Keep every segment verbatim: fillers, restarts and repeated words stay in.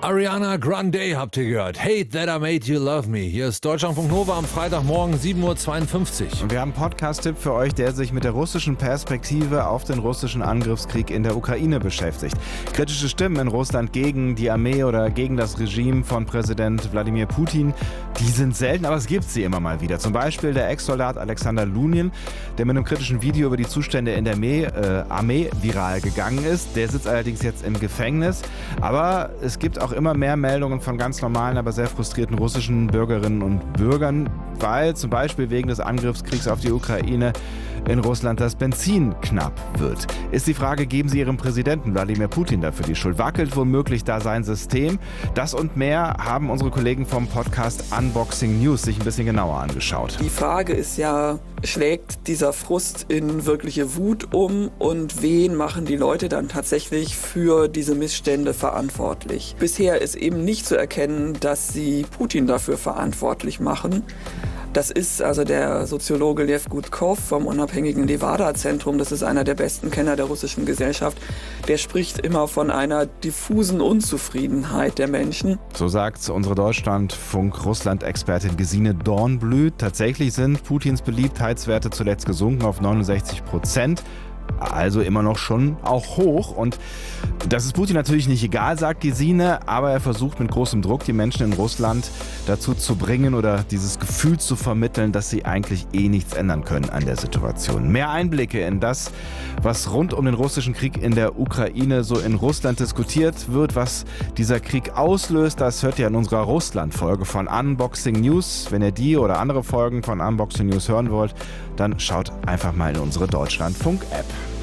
Ariana Grande habt ihr gehört. Hate That I Made You Love Me. Hier ist Deutschlandfunk Nova am Freitagmorgen sieben Uhr zweiundfünfzig. Und wir haben einen Podcast-Tipp für euch, der sich mit der russischen Perspektive auf den russischen Angriffskrieg in der Ukraine beschäftigt. Kritische Stimmen in Russland gegen die Armee oder gegen das Regime von Präsident Wladimir Putin, die sind selten, aber es gibt sie immer mal wieder. Zum Beispiel der Ex-Soldat Alexander Lunin, der mit einem kritischen Video über die Zustände in der Armee, äh, Armee viral gegangen ist. Der sitzt allerdings jetzt im Gefängnis. Aber es gibt auch immer mehr Meldungen von ganz normalen, aber sehr frustrierten russischen Bürgerinnen und Bürgern, weil zum Beispiel wegen des Angriffskriegs auf die Ukraine in Russland das Benzin knapp wird. Ist die Frage, geben Sie Ihrem Präsidenten Wladimir Putin dafür die Schuld? Wackelt womöglich da sein System? Das und mehr haben unsere Kollegen vom Podcast Unboxing News sich ein bisschen genauer angeschaut. Die Frage ist ja, schlägt dieser Frust in wirkliche Wut um und wen machen die Leute dann tatsächlich für diese Missstände verantwortlich? Bisher ist eben nicht zu erkennen, dass sie Putin dafür verantwortlich machen. Das ist also der Soziologe Lev Gutkov vom unabhängigen Levada-Zentrum. Das ist einer der besten Kenner der russischen Gesellschaft. Der spricht immer von einer diffusen Unzufriedenheit der Menschen. So sagt unsere Deutschlandfunk-Russland-Expertin Gesine Dornblüt. Tatsächlich sind Putins Beliebtheitswerte zuletzt gesunken auf neunundsechzig Prozent. Also immer noch schon auch hoch. Und das ist Putin natürlich nicht egal, sagt Gesine, aber er versucht mit großem Druck die Menschen in Russland dazu zu bringen oder dieses Gefühl zu vermitteln, dass sie eigentlich eh nichts ändern können an der Situation. Mehr Einblicke in das, was rund um den russischen Krieg in der Ukraine so in Russland diskutiert wird, was dieser Krieg auslöst, das hört ihr in unserer Russland-Folge von Unboxing News. Wenn ihr die oder andere Folgen von Unboxing News hören wollt, dann schaut einfach mal in unsere Deutschlandfunk-App.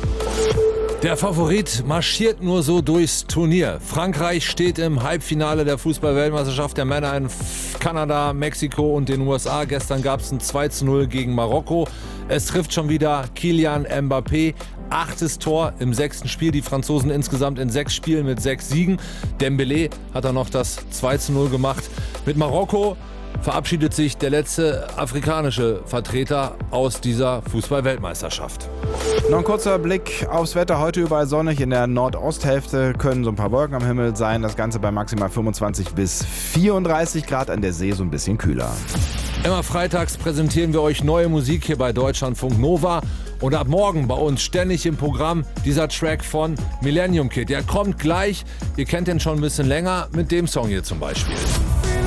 Der Favorit marschiert nur so durchs Turnier. Frankreich steht im Halbfinale der Fußball-Weltmeisterschaft der Männer in Kanada, Mexiko und den U S A. Gestern gab es ein zwei zu null gegen Marokko. Es trifft schon wieder Kylian Mbappé. Achtes Tor im sechsten Spiel. Die Franzosen insgesamt in sechs Spielen mit sechs Siegen. Dembélé hat dann noch das zwei zu null gemacht. Mit Marokko verabschiedet sich der letzte afrikanische Vertreter aus dieser Fußball-Weltmeisterschaft. Noch ein kurzer Blick aufs Wetter. Heute überall sonnig. In der Nordosthälfte können so ein paar Wolken am Himmel sein. Das Ganze bei maximal fünfundzwanzig bis vierunddreißig Grad. An der See so ein bisschen kühler. Immer freitags präsentieren wir euch neue Musik hier bei Deutschlandfunk Nova. Und ab morgen bei uns ständig im Programm dieser Track von Millennium Kid. Der kommt gleich. Ihr kennt den schon ein bisschen länger mit dem Song hier zum Beispiel.